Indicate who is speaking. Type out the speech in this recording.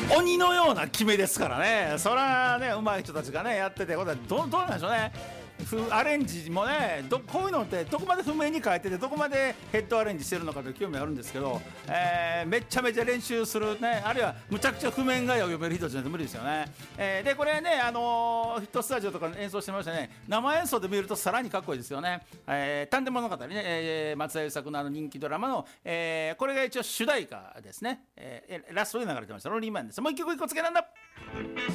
Speaker 1: 鬼のような決めですからね。そらね、上手い人たちがねやってて、これどうなんでしょうね。アレンジもね、こういうのってどこまで譜面に書いててどこまでヘッドアレンジしてるのかと興味あるんですけど、めちゃめちゃ練習するね、あるいはむちゃくちゃ譜面が読める人じゃないと無理ですよね。でこれね、ヒットスタジオとか演奏してましたね。生演奏で見るとさらにかっこいいですよね。探偵物語ね、松田優作の人気ドラマの、これが一応主題歌ですね。ラストで流れてました。ロンリーマンです。もう一曲つけなんだ。